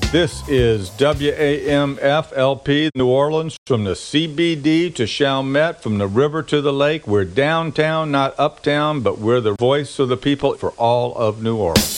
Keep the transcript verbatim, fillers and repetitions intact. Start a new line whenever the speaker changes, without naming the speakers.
This is W A M F L P New Orleans, from the C B D to Chalmette, from the river to the lake. We're downtown, not uptown, but we're the voice of the people for all of New Orleans.